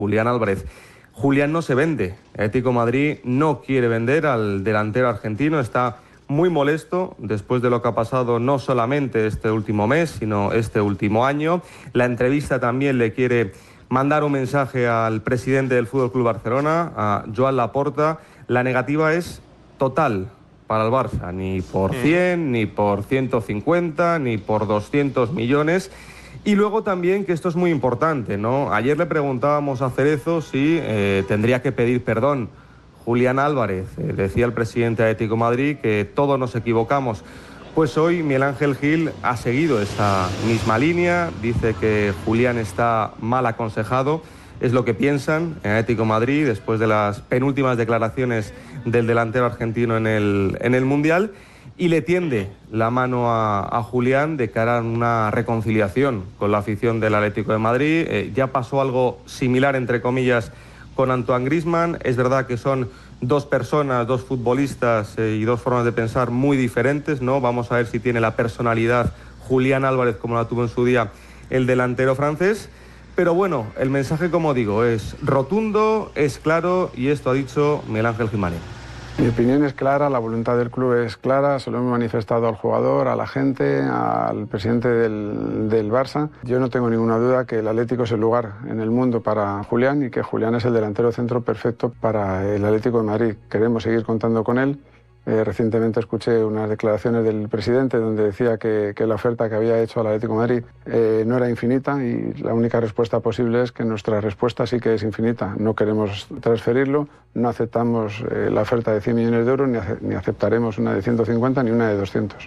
Julián Álvarez. Julián no se vende. Atlético de Madrid no quiere vender al delantero argentino. Está muy molesto después de lo que ha pasado no solamente este último mes, sino este último año. La entrevista también le quiere mandar un mensaje al presidente del FC Barcelona, a Joan Laporta. La negativa es total para el Barça, ni por 100, ni por 150, ni por 200 millones. Y luego también, que esto es muy importante, ¿no? Ayer le preguntábamos a Cerezo si tendría que pedir perdón Julián Álvarez. Decía el presidente de Atlético de Madrid que todos nos equivocamos. Pues hoy Miguel Ángel Gil ha seguido esa misma línea, dice que Julián está mal aconsejado. Es lo que piensan en Atlético de Madrid después de las penúltimas declaraciones del delantero argentino en el Mundial, y le tiende la mano a Julián de cara a una reconciliación con la afición del Atlético de Madrid. Ya pasó algo similar, entre comillas, con Antoine Griezmann. Es verdad que son dos personas, dos futbolistas y dos formas de pensar muy diferentes, ¿no? Vamos a ver si tiene la personalidad Julián Álvarez como la tuvo en su día el delantero francés. Pero bueno, el mensaje, como digo, es rotundo, es claro, y esto ha dicho Miguel Ángel Gil. Mi opinión es clara, la voluntad del club es clara, se lo hemos manifestado al jugador, a la gente, al presidente del Barça. Yo no tengo ninguna duda que el Atlético es el lugar en el mundo para Julián y que Julián es el delantero centro perfecto para el Atlético de Madrid. Queremos seguir contando con él. Recientemente escuché unas declaraciones del presidente donde decía que la oferta que había hecho al Atlético de Madrid no era infinita, y la única respuesta posible es que nuestra respuesta sí que es infinita. No queremos transferirlo, no aceptamos la oferta de 100 millones de euros, ni aceptaremos una de 150 ni una de 200.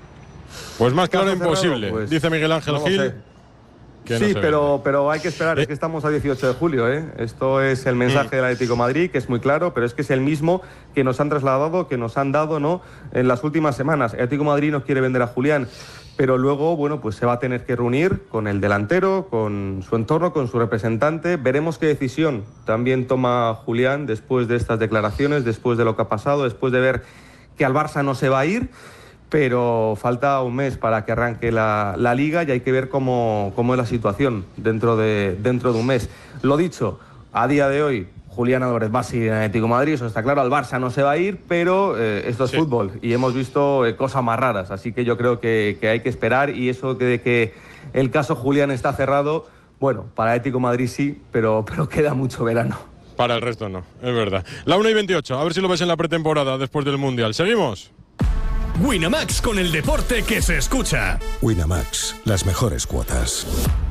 Pues más claro imposible, pues, dice Miguel Ángel Gil. Sí, pero hay que esperar, es que estamos a 18 de julio, ¿eh? Esto es el mensaje del Atlético de Madrid, que es muy claro, pero es que es el mismo que nos han trasladado, que nos han dado, ¿no?, en las últimas semanas. El Atlético de Madrid no quiere vender a Julián, pero luego, bueno, pues se va a tener que reunir con el delantero, con su entorno, con su representante. Veremos qué decisión también toma Julián después de estas declaraciones, después de lo que ha pasado, después de ver que al Barça no se va a ir. Pero falta un mes para que arranque la Liga y hay que ver cómo es la situación dentro de un mes. Lo dicho, a día de hoy Julián Álvarez va a seguir en Atlético de Madrid, eso está claro, al Barça no se va a ir, pero esto es fútbol y hemos visto cosas más raras, así que yo creo que hay que esperar, y eso de que el caso Julián está cerrado, bueno, para Atlético de Madrid sí, pero queda mucho verano. Para el resto no, es verdad. La 1:28, a ver si lo ves en la pretemporada después del Mundial. ¿Seguimos? Winamax, con el deporte que se escucha. Winamax, las mejores cuotas.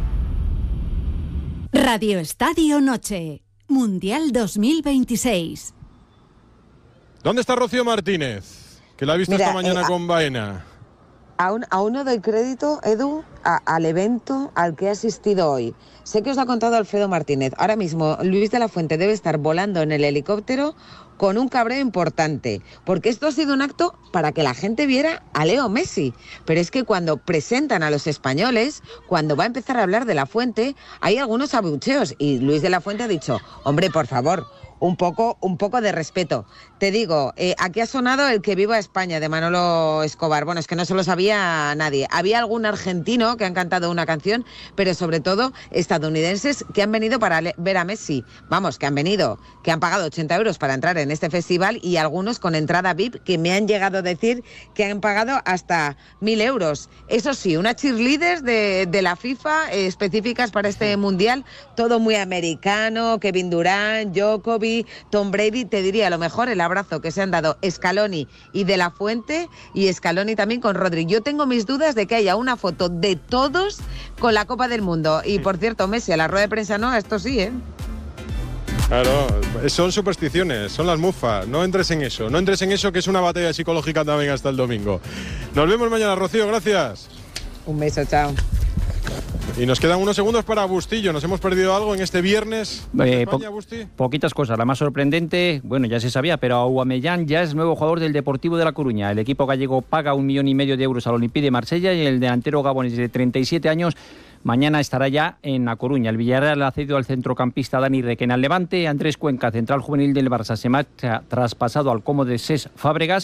Radio Estadio Noche, Mundial 2026. ¿Dónde está Rocío Martínez? Que la ha visto esta mañana con Baena. Aún no doy crédito, Edu, al evento al que he asistido hoy. Sé que os ha contado Alfredo Martínez. Ahora mismo Luis de la Fuente debe estar volando en el helicóptero con un cabreo importante, porque esto ha sido un acto para que la gente viera a Leo Messi. Pero es que cuando presentan a los españoles, cuando va a empezar a hablar de la Fuente, hay algunos abucheos, y Luis de la Fuente ha dicho: hombre, por favor, un poco de respeto. Te digo, aquí ha sonado El que viva España, de Manolo Escobar. Bueno, es que no se lo sabía nadie. Había algún argentino que han cantado una canción, pero sobre todo estadounidenses que han venido para ver a Messi. Vamos, que han pagado 80 euros para entrar en este festival, y algunos con entrada VIP que me han llegado a decir que han pagado hasta 1.000 euros. Eso sí, unas cheerleaders de la FIFA específicas para este Mundial, todo muy americano, Kevin Durant, Djokovic, Tom Brady. Te diría, a lo mejor el abrazo que se han dado Scaloni y De la Fuente, y Scaloni también con Rodri. Yo tengo mis dudas de que haya una foto de todos con la Copa del Mundo. Y por cierto, Messi a la rueda de prensa no, esto sí, ¿eh? Claro, son supersticiones, son las mufas. No entres en eso, que es una batalla psicológica también hasta el domingo. Nos vemos mañana, Rocío, gracias. Un beso, chao. Y nos quedan unos segundos para Bustillo. ¿Nos hemos perdido algo en este viernes en España, Busti? Poquitas cosas. La más sorprendente, bueno, ya se sabía, pero Aubameyang ya es nuevo jugador del Deportivo de La Coruña. El equipo gallego paga 1,5 millones de euros al Olympique de Marsella, y el delantero gabonés de 37 años mañana estará ya en La Coruña. El Villarreal ha cedido al centrocampista Dani Requena al Levante. Andrés Cuenca, central juvenil del Barça, se marcha traspasado al Como de Cesc Fábregas.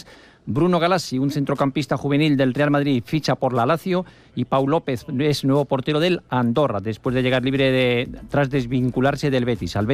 Bruno Galassi, un centrocampista juvenil del Real Madrid, ficha por la Lazio, y Pau López es nuevo portero del Andorra, después de llegar libre tras desvincularse del Betis.